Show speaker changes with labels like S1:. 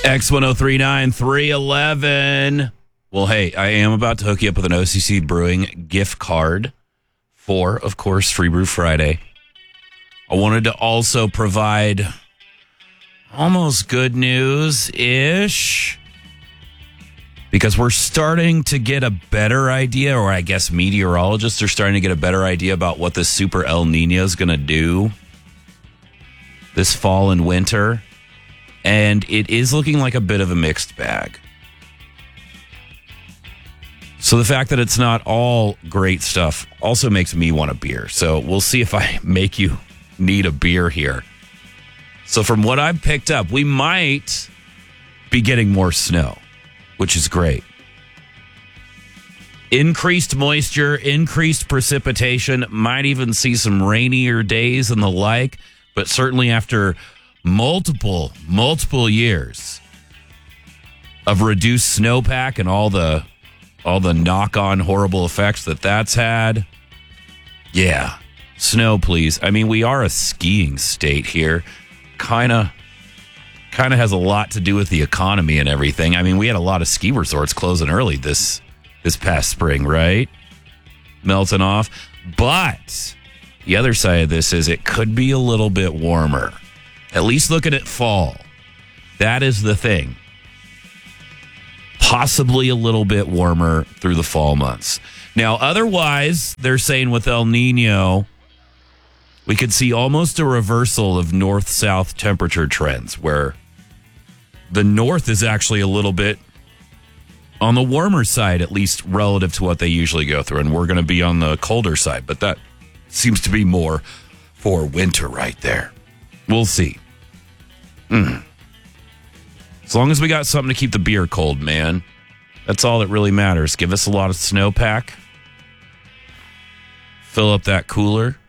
S1: X1039 311. Well, hey, I am about to hook you up with an OCC Brewing gift card for, of course, Free Brew Friday. I wanted to also provide almost good news-ish because we're starting to get a better idea, or I guess meteorologists are starting to get a better idea about what this Super El Nino is going to do this fall and winter. And it is looking like a bit of a mixed bag. So the fact that it's not all great stuff also makes me want a beer. So we'll see if I make you need a beer here. So from what I've picked up, we might be getting more snow, which is great. Increased moisture, increased precipitation, might even see some rainier days and the like, but certainly after multiple years of reduced snowpack and all the knock-on horrible effects that's had. Yeah, snow, please. I mean, we are a skiing state here. Kind of has a lot to do with the economy and everything. I mean, we had a lot of ski resorts closing early this past spring, right? Melting off. But the other side of this is it could be a little bit warmer. At least looking at fall. That is the thing. Possibly a little bit warmer through the fall months. Now, otherwise, they're saying with El Nino, we could see almost a reversal of north-south temperature trends, where the north is actually a little bit on the warmer side, at least relative to what they usually go through, and we're going to be on the colder side. But that seems to be more for winter right there. We'll see. As long as we got something to keep the beer cold, man. That's all that really matters. Give us a lot of snowpack. Fill up that cooler.